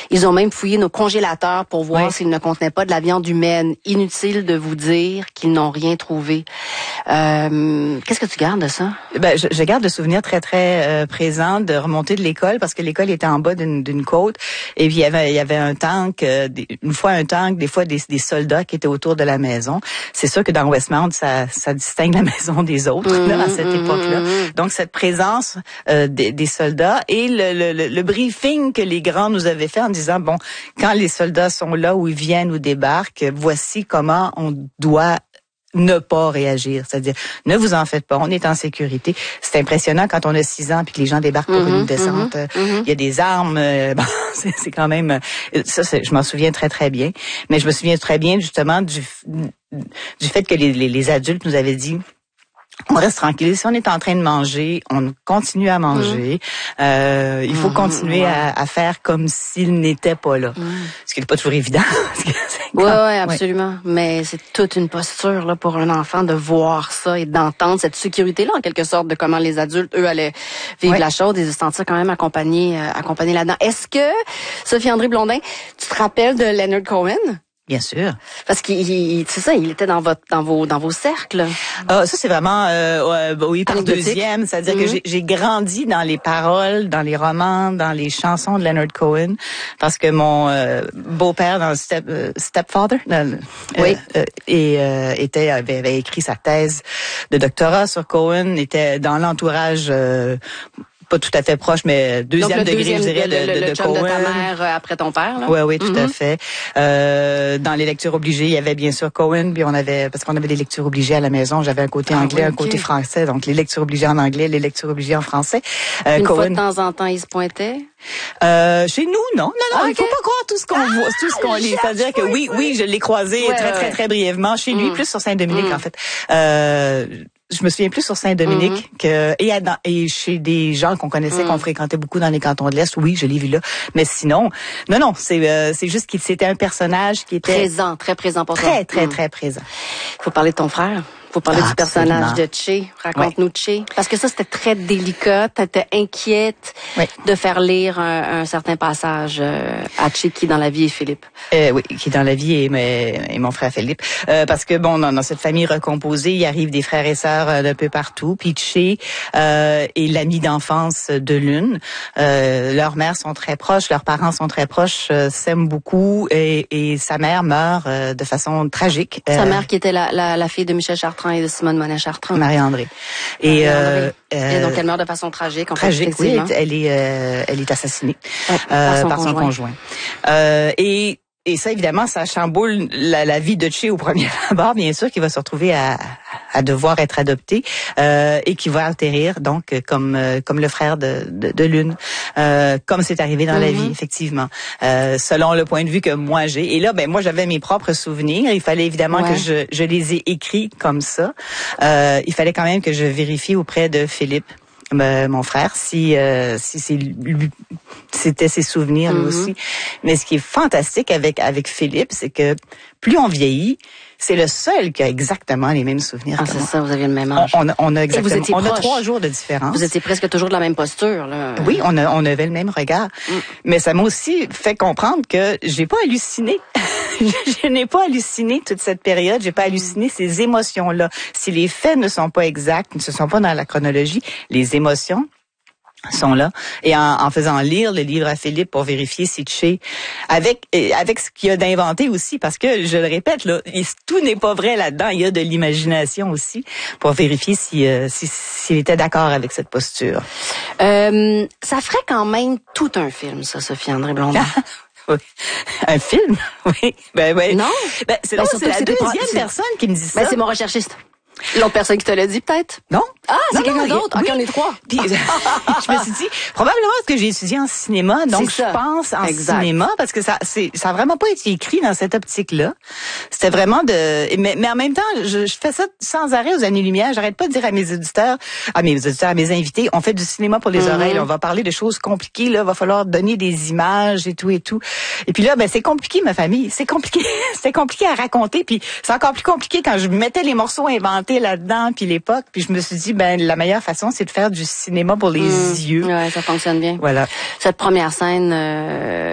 Ils ont même fouillé nos congélateurs pour voir s'ils ne contenaient pas de la viande humaine. Inutile de vous dire qu'ils n'ont rien trouvé. Qu'est-ce que tu gardes de ça? Ben, je garde de souvenirs très, très présents de remonter de l'école, parce que l'école était en bas d'une côte. Et puis, il y avait un tank, une fois un tank, des fois des soldats qui étaient autour de la maison. C'est sûr que dans Westmount, ça distingue la maison des autres à cette époque-là. Donc, cette présence des soldats et le briefing que les grands nous avaient fait en disant, bon, quand les soldats sont là ou ils viennent ou débarquent, voici comment on doit ne pas réagir. C'est-à-dire, ne vous en faites pas, on est en sécurité. C'est impressionnant quand on a 6 ans puis que les gens débarquent pour une descente. Il y a des armes. Bon, c'est quand même... Ça, je m'en souviens très, très bien. Mais je me souviens très bien, justement, du fait que les adultes nous avaient dit... On reste tranquille. Si on est en train de manger, on continue à manger. Il faut continuer à faire comme s'il n'était pas là. Ce qui n'est pas toujours évident. Oui, absolument. Mais c'est toute une posture là pour un enfant de voir ça et d'entendre cette sécurité-là, en quelque sorte, de comment les adultes, eux, allaient vivre la chose et se sentir quand même accompagnés là-dedans. Est-ce que, Sophie-André Blondin, tu te rappelles de Leonard Cohen? Bien sûr. Parce qu'il, c'est ça, il était dans vos cercles. Ça c'est vraiment, oui, par deuxième. C'est-à-dire que j'ai grandi dans les paroles, dans les romans, dans les chansons de Leonard Cohen, parce que mon beau-père dans Stepfather, avait écrit sa thèse de doctorat sur Cohen, était dans l'entourage. Pas tout à fait proche, mais deuxième degré, je dirais, de chum Cohen. De ta mère après ton père, là. Oui, tout à fait. Dans les lectures obligées, il y avait bien sûr Cohen, puis parce qu'on avait des lectures obligées à la maison. J'avais un côté anglais, un côté français, donc les lectures obligées en anglais, les lectures obligées en français. Une fois de temps en temps, il se pointait? Chez nous, non. Il faut pas croire tout ce qu'on voit, tout ce qu'on lit. C'est-à-dire que oui, je l'ai croisé très, très brièvement. Chez lui, plus sur Saint-Dominique, en fait. Je me souviens plus sur Saint-Dominique et chez des gens qu'on connaissait, qu'on fréquentait beaucoup dans les cantons de l'Est. Oui, je l'ai vu là. Mais sinon, non, c'est juste qu'il c'était un personnage qui était présent, très présent pour toi. Très présent. Il faut parler de ton frère. Faut parler du personnage de Che. Raconte-nous Che. Parce que ça, c'était très délicat. T'étais inquiète de faire lire un certain passage à Che qui dans la vie est Philippe. Oui, qui est dans la vie et mon frère Philippe. Parce que bon, dans cette famille recomposée, il arrive des frères et sœurs d'un peu partout. Puis Che est l'ami d'enfance de l'une. Leurs mères sont très proches, leurs parents sont très proches, s'aiment beaucoup et sa mère meurt de façon tragique. Sa mère qui était la fille de Michel Chartrand et de Simone Monet-Chartrand. Marie-André. Et donc elle meurt de façon tragique. Tragique, oui. Elle est assassinée par son conjoint. Et ça, évidemment, ça chamboule la vie de Che au premier abord, bien sûr, qui va se retrouver à devoir être adopté et qui va atterrir donc comme le frère de l'une, comme c'est arrivé dans la vie, effectivement. Selon le point de vue que moi j'ai. Et là, moi j'avais mes propres souvenirs. Il fallait évidemment que je les ai écrits comme ça. Il fallait quand même que je vérifie auprès de Philippe, mon frère, si c'était ses souvenirs lui aussi. Mais ce qui est fantastique avec Philippe, c'est que plus on vieillit, c'est le seul qui a exactement les mêmes souvenirs que moi. C'est ça, vous aviez le même âge. On a exactement. On a 3 jours de différence. Vous étiez presque toujours de la même posture, là. Oui, on avait le même regard. Mais ça m'a aussi fait comprendre que j'ai pas halluciné. Je n'ai pas halluciné toute cette période. J'ai pas halluciné ces émotions-là. Si les faits ne sont pas exacts, ne sont pas dans la chronologie, les émotions sont là. Et en faisant lire le livre à Philippe pour vérifier si Che, avec ce qu'il y a d'inventé aussi, parce que, je le répète, là, tout n'est pas vrai là-dedans, il y a de l'imagination aussi, pour vérifier s'il était d'accord avec cette posture. Ça ferait quand même tout un film, ça, Sophie-André Blondin. Oui. Un film? Oui. Non? C'est la deuxième personne qui me dit ça. C'est mon recherchiste. L'autre personne qui te l'a dit, peut-être? Non. Ah, c'est quelqu'un d'autre? Oui. OK, on est 3. Puis, je me suis dit, probablement parce que j'ai étudié en cinéma, donc je pense en cinéma, parce que ça a vraiment pas été écrit dans cette optique-là. C'était vraiment mais en même temps, je fais ça sans arrêt aux années-lumière. J'arrête pas de dire à mes auditeurs, à mes invités, on fait du cinéma pour les oreilles, on va parler de choses compliquées, là, va falloir donner des images et tout. Et puis là, c'est compliqué, ma famille. C'est compliqué. C'était compliqué à raconter, puis c'est encore plus compliqué quand je mettais les morceaux inventés là-dedans, puis l'époque, puis je me suis dit, la meilleure façon, c'est de faire du cinéma pour les yeux. Ouais, ça fonctionne bien. Voilà. Cette première scène,